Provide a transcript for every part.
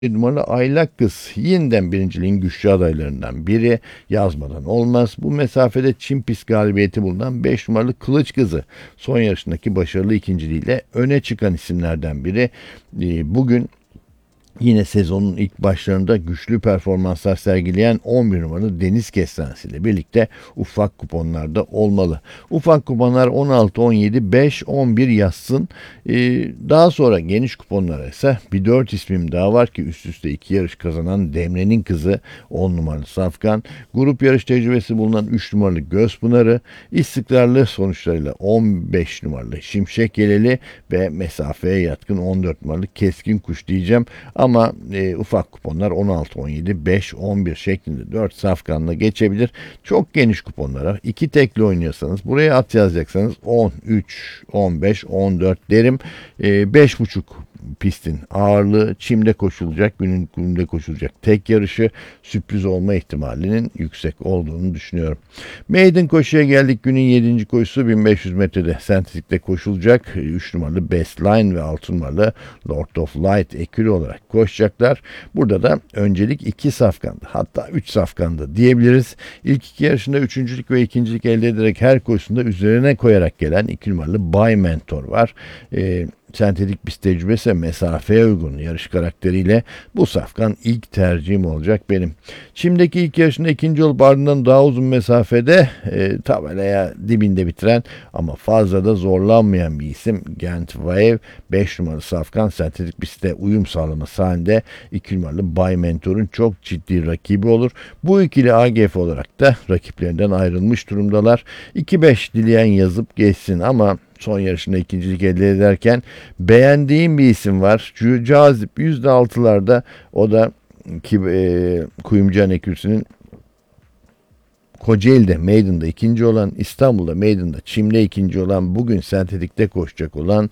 Numaralı Aylak Kız yeniden birinciliğin güçlü adaylarından biri, yazmadan olmaz. Bu mesafede çim pist galibiyeti bulunan 5 numaralı Kılıç Kızı son yarışındaki başarılı ikinciliğiyle öne çıkan isimlerden biri. Bugün yine sezonun ilk başlarında güçlü performanslar sergileyen 11 numaralı Deniz Kestanesi ile birlikte ufak kuponlarda olmalı. Ufak kuponlar 16, 17, 5, 11 yazsın. Daha sonra geniş kuponlara ise bir 4 ismim daha var ki üst üste 2 yarış kazanan Demre'nin kızı 10 numaralı Safkan, grup yarış tecrübesi bulunan 3 numaralı Gözpınarı, istikrarlı sonuçlarıyla 15 numaralı Şimşek Yeleli ve mesafeye yatkın 14 numaralı Keskin Kuş diyeceğim. Ama ufak kuponlar 16, 17, 5, 11 şeklinde 4 safkanla geçebilir. Çok geniş kuponlara 2 tekli oynuyorsanız buraya at yazacaksanız 10, 3, 15, 14 derim. 5,5 pistin ağırlığı, çimde koşulacak, günün kumda koşulacak tek yarışı, sürpriz olma ihtimalinin yüksek olduğunu düşünüyorum. Maiden koşuya geldik. Günün 7. koşusu 1500 metrede sentetikte koşulacak. 3 numaralı Best Line ve 6 numaralı Lord of Light ekürü olarak koşacaklar. Burada da öncelik 2 safkandı, hatta 3 safkandı diyebiliriz. İlk 2 yarışında 3.lük ve 2.lik elde ederek her koşusunda üzerine koyarak gelen 2 numaralı Bay Mentor var. Sentetik pist tecrübesi ve mesafeye uygun yarış karakteriyle bu safkan ilk tercihim olacak benim. Çim'deki ilk yarışında ikinci olup ardından daha uzun mesafede tabelaya dibinde bitiren ama fazla da zorlanmayan bir isim Gent Wave. 5 numaralı safkan sentetik pistte uyum sağlaması halinde 2 numaralı Bay Mentor'un çok ciddi rakibi olur. Bu ikili AGF olarak da rakiplerinden ayrılmış durumdalar. 2-5 dileyen yazıp geçsin ama son yarışında ikincilik elde ederken beğendiğim bir isim var. Cazip %6'larda, o da Kuyumcu Ekürüsü'nün Kocaeli'de Maiden'da ikinci olan, İstanbul'da Maiden'da, Çim'de ikinci olan, bugün sentetikte koşacak olan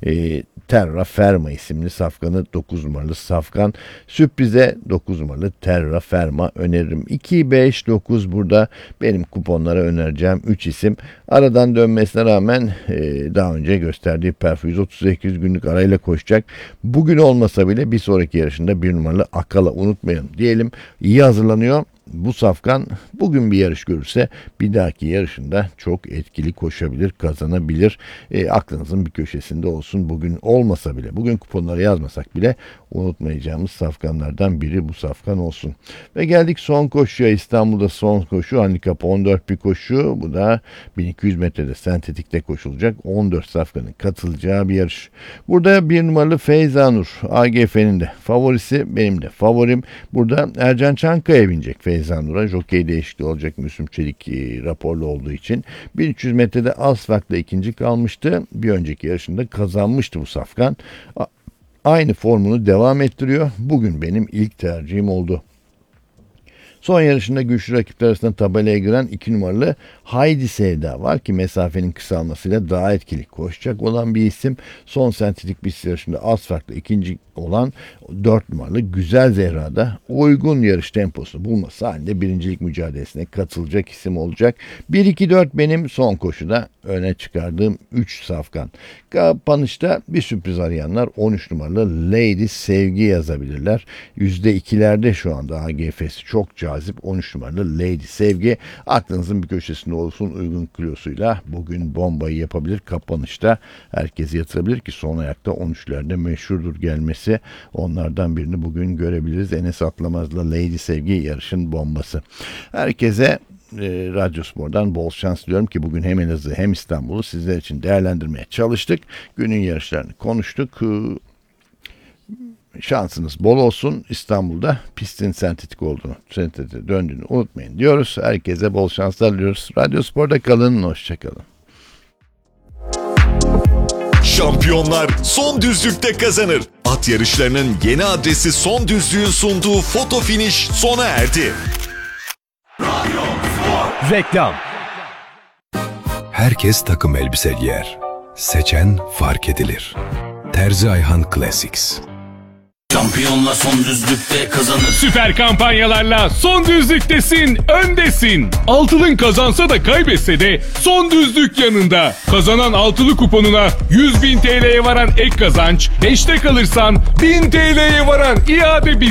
Terra Ferma isimli safkanı 9 numaralı safkan. Sürprize 9 numaralı Terra Ferma öneririm. 2, 5, 9 burada benim kuponlara önereceğim 3 isim. Aradan dönmesine rağmen daha önce gösterdiği perf 138 günlük arayla koşacak. Bugün olmasa bile bir sonraki yarışında 1 numaralı Akala unutmayalım diyelim. İyi hazırlanıyor. Bu safkan bugün bir yarış görürse bir dahaki yarışında çok etkili koşabilir, kazanabilir. Aklınızın bir köşesinde olsun. Bugün olmasa bile, bugün kuponları yazmasak bile unutmayacağımız safkanlardan biri bu safkan olsun. Ve geldik son koşuya. İstanbul'da son koşu. Handikap 14 bir koşu. Bu da 1200 metrede sentetikte koşulacak 14 safkanın katılacağı bir yarış. Burada 1 numaralı Feyzanur AGF'nin de favorisi, benim de favorim. Burada Ercan Çankaya binecek Feyzanur'a. Jokey değişikliği olacak Müslüm Çelik raporlu olduğu için. 1300 metrede az farkla ikinci kalmıştı. Bir önceki yarışında kazanmıştı bu safkan. Aynı formunu devam ettiriyor. Bugün benim ilk tercihim oldu. Son yarışında güçlü rakipler arasında tabelaya giren 2 numaralı Haydi Sevda var ki mesafenin kısalmasıyla daha etkili koşacak olan bir isim. Son sentetik pist yarışında az farklı ikinci olan 4 numaralı Güzel Zehra'da uygun yarış temposu bulması halinde birincilik mücadelesine katılacak isim olacak. 1-2-4 benim son koşuda öne çıkardığım 3 safkan. Kapanışta bir sürpriz arayanlar 13 numaralı Lady Sevgi yazabilirler. %2'lerde şu anda AGF'si çok cazip 13 numaralı Lady Sevgi. Aklınızın bir köşesinde olsun, uygun kilosuyla bugün bombayı yapabilir. Kapanışta herkes yatırabilir ki son ayakta 13'lerde meşhurdur gelmesi. Onlardan birini bugün görebiliriz. Enes Atlamaz'la Lady Sevgi yarışın bombası. Herkese Radyo Spor'dan bol şans diliyorum ki bugün hem Elazığ hem İstanbul'u sizler için değerlendirmeye çalıştık. Günün yarışlarını konuştuk. Şansınız bol olsun. İstanbul'da pistin sentetik olduğunu, sentetiğe döndüğünü unutmayın diyoruz. Herkese bol şanslar diliyoruz. Radyo Spor'da kalın. Hoşçakalın. Şampiyonlar son düzlükte kazanır. At yarışlarının yeni adresi Son Düzlük'ün sunduğu foto finish sona erdi. Reklam. Herkes takım elbise giyer. Seçen fark edilir. Terzi Ayhan Classics. Şampiyonlar son düzlükte kazanır. Süper kampanyalarla son düzlüktesin, öndesin. Altılın kazansa da kaybetse de son düzlük yanında. Kazanan altılı kuponuna 100.000 TL'ye varan ek kazanç, 5'te kalırsan 1000 TL'ye varan iade